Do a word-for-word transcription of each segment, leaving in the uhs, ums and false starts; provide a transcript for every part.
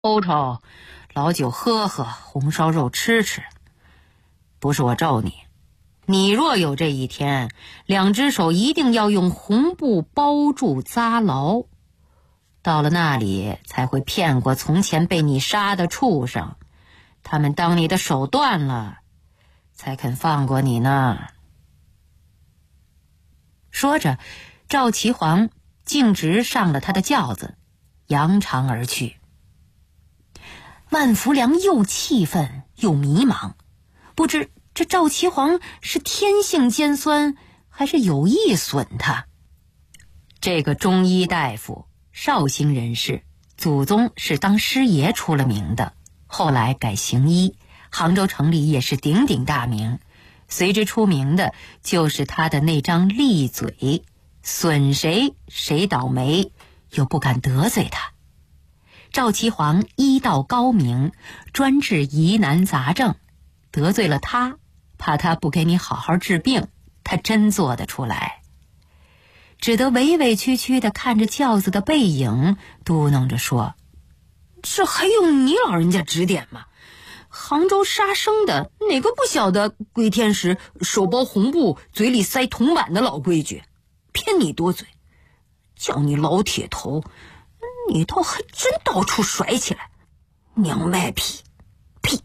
抽抽，老酒喝喝，红烧肉吃吃。不是我咒你，你若有这一天，两只手一定要用红布包住扎牢，到了那里才会骗过从前被你杀的畜生，他们当你的手断了，才肯放过你呢。说着，赵齐桓径直上了他的轿子，扬长而去。万福良又气愤又迷茫，不知这赵齐桓是天性尖酸，还是有意损他。这个中医大夫，绍兴人士，祖宗是当师爷出了名的，后来改行医，杭州城里也是鼎鼎大名。随之出名的就是他的那张利嘴，损谁谁倒霉，又不敢得罪他。赵齐桓医道高明，专治疑难杂症，得罪了他，怕他不给你好好治病，他真做得出来。只得委委屈屈地看着轿子的背影，嘟囔着说：这还用你老人家指点吗？杭州杀生的哪个不晓得归天时手包红布嘴里塞铜板的老规矩，骗你多嘴，叫你老铁头，你倒还真到处甩起来，娘卖批屁。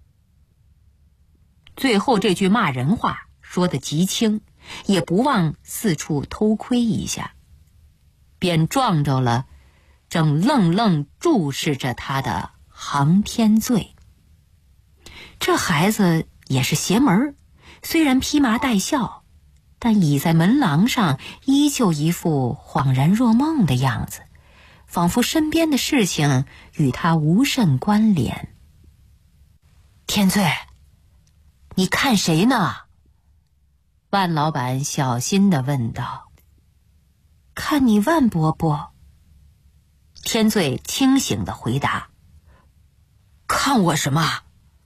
最后这句骂人话说得极轻，也不忘四处偷窥一下，便撞着了正愣愣注视着他的杭天醉。这孩子也是邪门，虽然披麻戴孝，但倚在门廊上依旧一副恍然若梦的样子，仿佛身边的事情与他无甚关联。天醉，你看谁呢？万老板小心地问道。看你万伯伯。天醉清醒地回答。看我什么？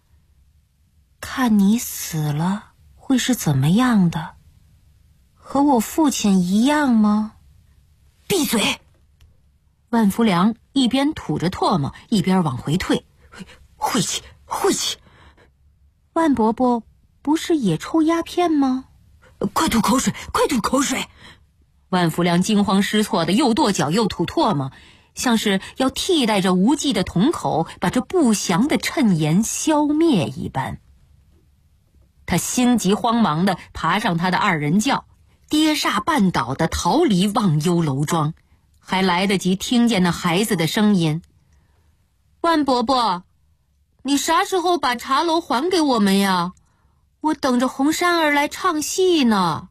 看你死了会是怎么样的？和我父亲一样吗？闭嘴！万福良一边吐着唾沫，一边往回退。晦气，晦气！万伯伯不是也抽鸦片吗？快吐口水，快吐口水！万福良惊慌失措的又跺脚又吐唾沫，像是要替代着无忌的瞳口，把这不祥的谶言消灭一般。他心急慌忙地爬上他的二人轿，跌煞绊倒地逃离忘忧楼庄，还来得及听见那孩子的声音：万伯伯，你啥时候把茶楼还给我们呀？我等着红珊儿来唱戏呢。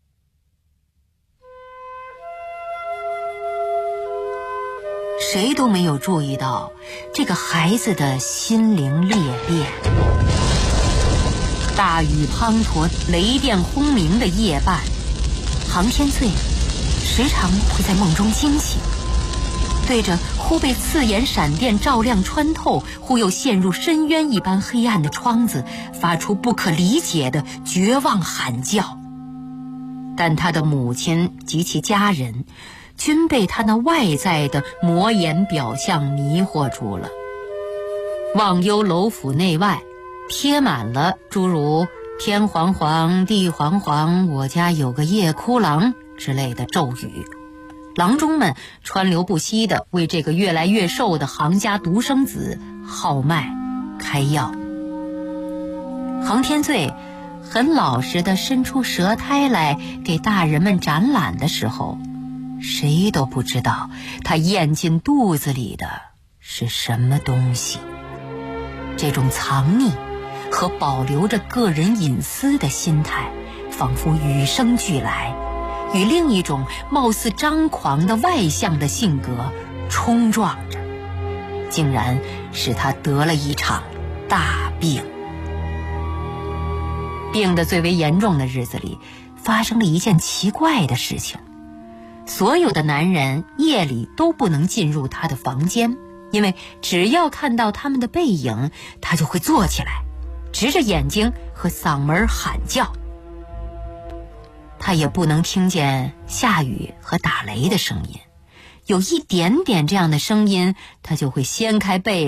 谁都没有注意到这个孩子的心灵裂变。大雨滂沱，雷电轰鸣的夜半，杭天醉时常会在梦中惊醒，对着忽被刺眼闪电照亮穿透，忽又陷入深渊一般黑暗的窗子，发出不可理解的绝望喊叫。但他的母亲及其家人均被他那外在的魔眼表象迷惑住了。忘忧楼府内外贴满了诸如天黄黄地黄黄，我家有个夜哭郎之类的咒语，郎中们川流不息地为这个越来越瘦的杭家独生子号脉开药。杭天醉很老实地伸出舌苔来给大人们展览的时候，谁都不知道他咽进肚子里的是什么东西。这种藏匿和保留着个人隐私的心态，仿佛与生俱来，与另一种貌似张狂的外向的性格冲撞着，竟然使他得了一场大病。病得最为严重的日子里，发生了一件奇怪的事情。所有的男人夜里都不能进入他的房间，因为只要看到他们的背影，他就会坐起来，直着眼睛和嗓门喊叫。他也不能听见下雨和打雷的声音， 有一点点这样的声音，他就会掀开被